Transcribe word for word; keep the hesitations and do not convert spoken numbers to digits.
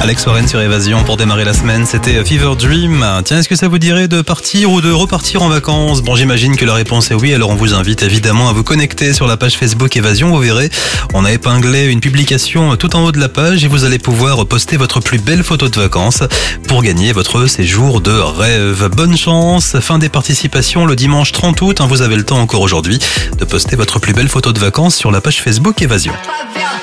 Alex Warren sur Évasion pour démarrer la semaine, c'était Fever Dream. Tiens, est-ce que ça vous dirait de partir ou de repartir en vacances? Bon, j'imagine que la réponse est oui, alors on vous invite évidemment à vous connecter sur la page Facebook Évasion. Vous verrez, on a épinglé une publication tout en haut de la page et vous allez pouvoir poster votre plus belle photo de vacances pour gagner votre séjour de rêve. Bonne chance, fin des participations le dimanche trente août. Vous avez le temps encore aujourd'hui de poster votre plus belle photo de vacances sur la page Facebook Évasion.